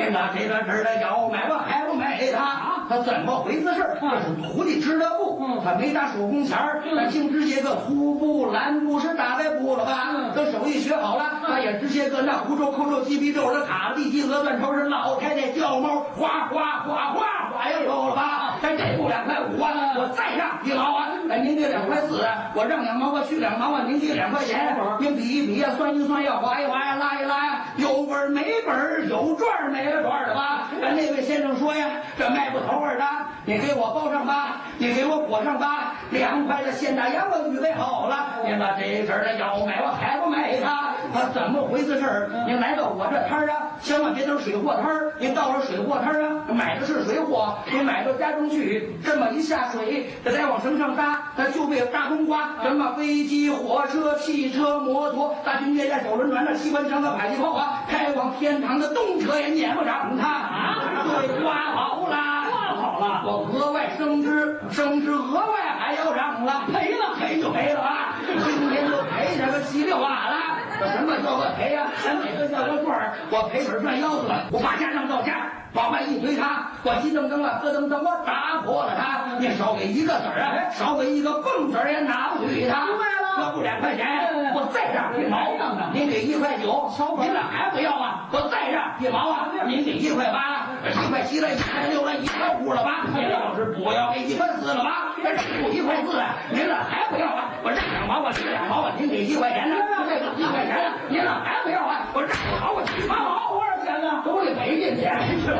您把这个事的要买我还不买他怎么回事？这是徒弟织的布，他没打手工钱儿，他净织些个粗布、蓝布是大白布了吧？等手艺学好了，他也织些个那胡皱、扣皱、鸡皮皱、是卡地、鸡鹅钻头、是老太太叫猫，哗哗哗哗哗又有了吧？这布2块5啊，我再让1毛啊，您给2块4，我让2毛，我去2毛啊，您给2块钱，您比一比呀，算一算呀，划一划呀，拉一拉呀，有本没本，有赚没赚的吧？那位先生说呀，这卖不头儿的，你给我包上吧，你给我裹上吧，2块的现大洋我预备好了，您把这事儿的要买我还不买他怎么回事儿？您来到我这摊儿啊，千万别等水货摊儿，您到了水货摊儿啊，买的是水货，您买到家中去，这么一下水，再往绳上搭，那就被大冬瓜，什么飞机、火车、汽车、摩托、大军舰、手轮船、机关枪和迫击炮啊，开往天堂的动车也撵不上它对，刮好了，我额外升职额外还要让了，赔就赔了啊，今天就赔这个稀里哗啦。什么叫个赔呀？哪个叫个赚？我赔本赚腰子了，我把家让到家，往外一推他，我急噔噔了，咯噔噔，我打破了他。你少给1个子儿啊，少给1个蹦子儿也拿不去他。明白了，这不2块钱，我再让1毛，您给1块9，您俩还不要啊？我再让1毛啊，您给1块8，1块7了，1块6了，1块5了吧？您要是不要给1块4了吧？这不1块4了，您俩还不要啊？我让2毛，我去2毛啊，您给1块钱呢？这个1块钱呢，您俩还不要啊？我让2毛，我去8毛，多少钱呢？都得赔进去。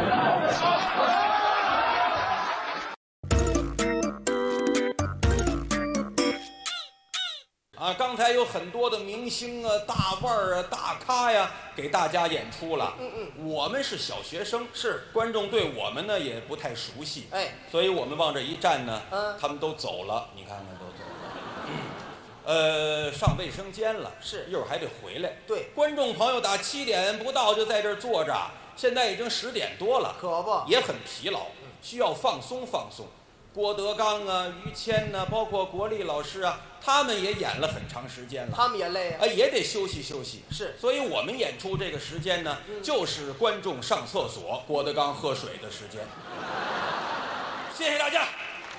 刚才有很多的明星啊、大腕儿啊、大咖呀，给大家演出了。我们是小学生， 是观众对我们呢也不太熟悉，所以我们往这一站呢，他们都走了，你看看都走了。上卫生间了， 是一会儿还得回来。 对， 观众朋友打7点不到就在这儿坐着，现在已经10点多了， 可不也很疲劳，需要放松放松。郭德纲啊、于谦呐，包括国立老师啊，他们也演了很长时间了， 他们也累啊， 也得休息休息。 是， 所以我们演出这个时间呢，就是观众上厕所、郭德纲喝水的时间。谢谢大家。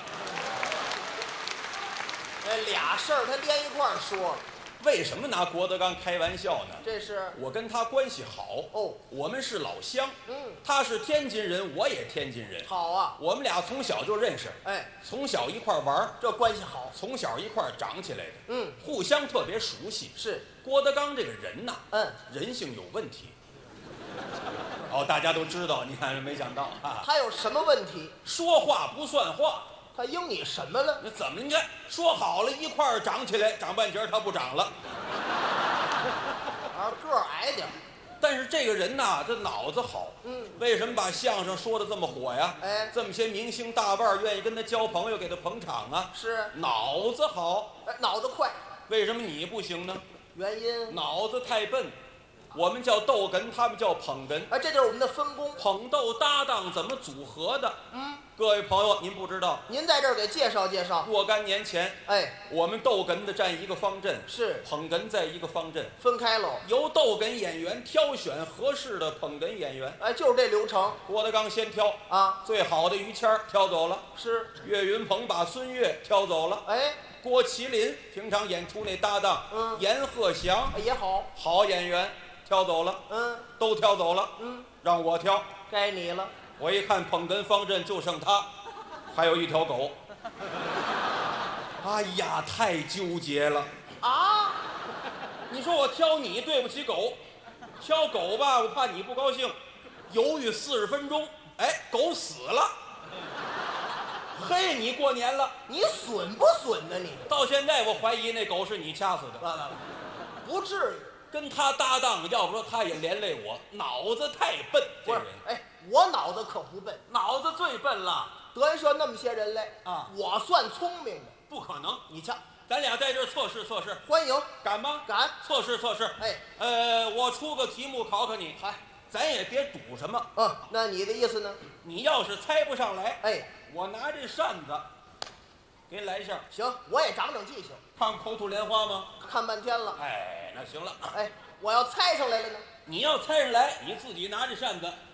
俩事儿他连一块儿说了。 为什么拿郭德纲开玩笑呢？ 这是我跟他关系好哦， 我们是老乡。他是天津人，我也天津人。 好啊， 我们俩从小就认识，从小一块玩， 这关系好， 从小一块长起来的，互相特别熟悉。 是郭德纲这个人呐，人性有问题。大家都知道，你看没想到啊， 他有什么问题？ 说话不算话。 他应你什么了？ 那怎么？你看说好了一块儿长起来，长半截他不长了， 个儿矮点。 但是这个人呐，这脑子好。为什么把相声说的这么火呀？这么些明星大腕愿意跟他交朋友，给他捧场啊。 是脑子好， 脑子快。 为什么你不行呢？ 原因脑子太笨。我们叫逗哏，他们叫捧哏。 这就是我们的分工， 捧逗搭档怎么组合的？各位朋友，您不知道， 您在这儿给介绍介绍。 若干年前，我们逗哏的占一个方阵， 是捧哏在一个方阵， 分开喽。 由逗哏演员挑选合适的捧哏演员， 就是这流程。 郭德纲先挑啊， 最好的于谦挑走了， 是岳云鹏把孙越挑走了，郭麒麟平常演出那搭档，阎鹤祥也好演员。挑走了，都挑走了，让我挑， 该你了。 我一看捧哏方阵就剩他，还有一条狗。哎呀，太纠结了啊！ 你说我挑你对不起狗，挑狗吧，我怕你不高兴，犹豫40分钟，狗死了。嘿，你过年了， 你损不损呢？你到现在我怀疑那狗是你掐死的。 不至于。 跟他搭档，要不说他也连累我，脑子太笨。 不是，我脑子可不笨， 脑子最笨了。 德云社那么些人来啊，我算聪明的， 不可能。 你瞧， 咱俩在这儿测试测试， 欢迎， 敢吗？ 敢， 测试测试。我出个题目考考你，咱也别赌什么。 那你的意思呢？ 你要是猜不上来，我拿这扇子给你来一下。 行，我也长长记性。 看口吐莲花吗？ 看半天了。 那行了。 我要猜上来了呢？ 你要猜上来，你自己拿着扇子